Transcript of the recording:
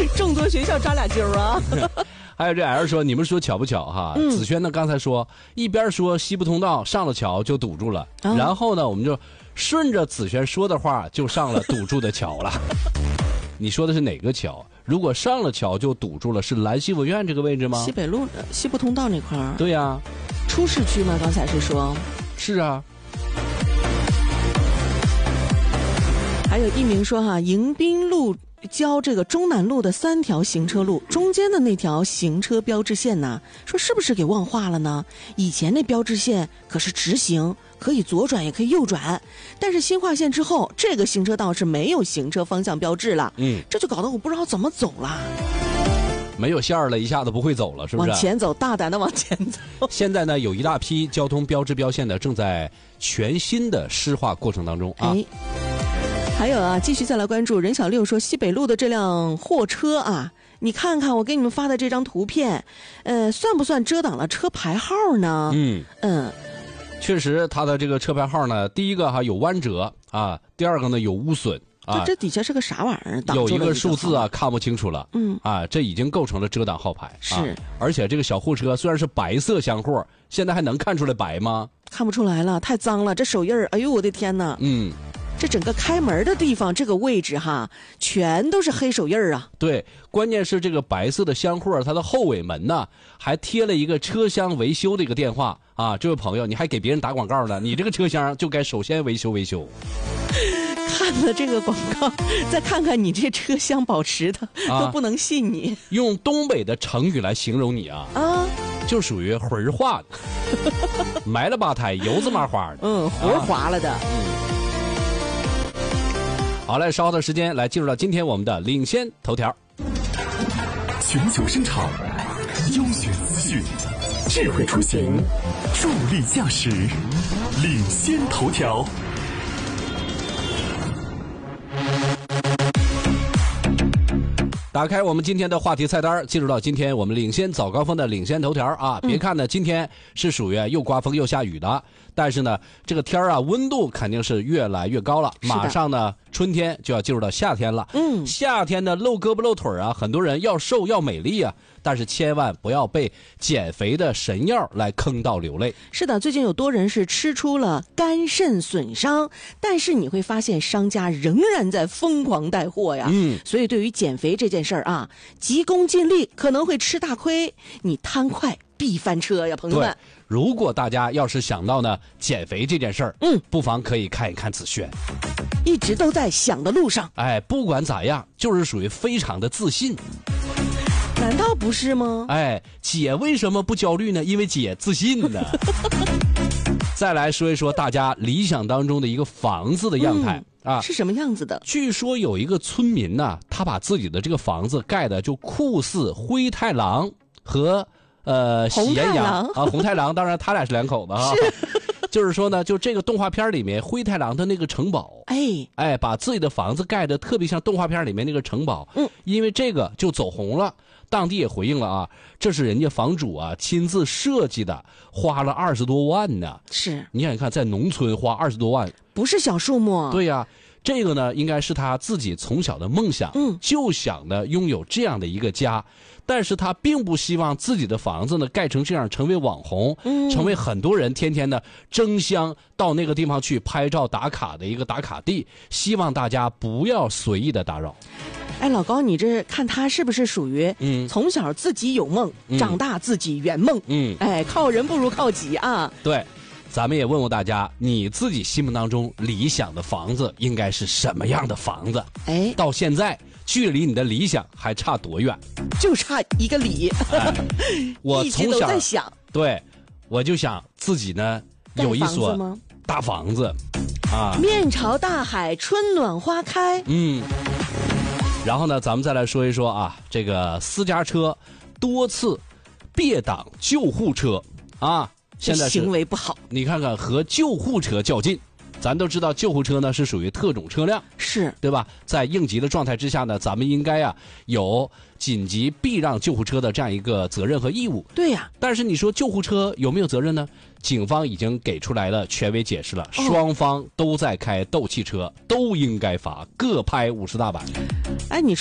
众多学校抓俩阄啊。 还有这 L 说，你们说巧不巧哈？子轩呢刚才说一边说西部通道上了桥就堵住了，然后呢我们就顺着子轩说的话就上了堵住的桥了。你说的是哪个桥？如果上了桥就堵住了，是兰西文苑这个位置吗？ 西北路西部通道那块儿。 对呀。 出市区吗？刚才是说。 是啊。 还有一名说迎宾路交这个中南路的3条行车路中间的那条行车标志线呢，说是不是给忘画了呢？以前那标志线可是直行，可以左转也可以右转，但是新划线之后，这个行车道是没有行车方向标志了。这就搞得我不知道怎么走了。 没有线儿了，一下子不会走了，是不是？ 往前走，大胆的往前走。 现在呢，有一大批交通标志标线呢，正在全新的施划过程当中啊。 还有继续再来关注任小六说，西北路的这辆货车啊，你看看我给你们发的这张图片，算不算遮挡了车牌号呢？ 确实，它的这个车牌号呢，第一个有弯折啊，第二个呢有污损啊。 这底下是个啥玩意儿？ 有一个数字看不清楚了。这已经构成了遮挡号牌。 是， 而且这个小货车虽然是白色厢货，现在还能看出来白吗？ 看不出来了，太脏了，这手印儿，哎呦我的天哪！这整个开门的地方，这个位置全都是黑手印儿啊！ 对，关键是这个白色的厢货，它的后尾门呢，还贴了一个车厢维修的一个电话啊！这位朋友，你还给别人打广告呢，你这个车厢就该首先维修。 看了这个广告，再看看你这车厢保持的，都不能信你。 用东北的成语来形容你就属于魂儿化的，埋了吧胎，油子麻花的， 活滑了的。 好嘞，稍后的时间来进入到今天我们的领先头条。 全球声场，优选资讯，智慧出行，助力驾驶，领先头条。 打开我们今天的话题菜单，进入到今天我们领先早高峰的领先头条啊！别看呢，今天是属于又刮风又下雨的，但是呢，这个天温度肯定是越来越高了。马上呢，春天就要进入到夏天了。夏天的露胳膊露腿很多人要瘦要美丽啊，但是千万不要被减肥的神药来坑到流泪。 是的，最近有多人是吃出了肝肾损伤，但是你会发现商家仍然在疯狂带货呀。所以对于减肥这件事儿急功近利可能会吃大亏，你贪快必翻车呀，朋友们。 如果大家要是想到呢减肥这件事儿，不妨可以看一看子轩， 一直都在想的路上。 不管咋样，就是属于非常的自信。 难道不是吗？ 姐为什么不焦虑呢？因为姐自信呢。再来说一说大家理想当中的一个房子的样态是什么样子的？ 据说有一个村民呢，他把自己的这个房子盖的就酷似灰太狼和喜羊羊红太狼，当然他俩是两口子就是说呢，就这个动画片里面灰太狼的那个城堡，把自己的房子盖得特别像动画片里面那个城堡，因为这个就走红了。当地也回应了这是人家房主亲自设计的，花了20多万呢。 是， 你想看在农村花20多万， 不是小数目。 对呀，这个呢应该是他自己从小的梦想，就想呢拥有这样的一个家。但是他并不希望自己的房子呢盖成这样成为网红，成为很多人天天的争相到那个地方去拍照打卡的一个打卡地，希望大家不要随意的打扰。 老高，你这看他是不是属于从小自己有梦，长大自己圆梦？靠人不如靠己啊。 对，咱们也问问大家，你自己心目当中理想的房子应该是什么样的房子？到现在距离你的理想还差多远？ 就差一个理。 我从小都在想， 对，我就想自己呢有一所大房子面朝大海，春暖花开。 然后呢，咱们再来说一说这个私家车多次别挡救护车现在行为不好。 你看看和救护车较劲，咱都知道救护车呢是属于特种车辆， 是对吧？在应急的状态之下呢，咱们应该有紧急避让救护车的这样一个责任和义务。 对呀， 但是你说救护车有没有责任呢？警方已经给出来了权威解释了，双方都在开斗气车，都应该罚，各拍50大板。 你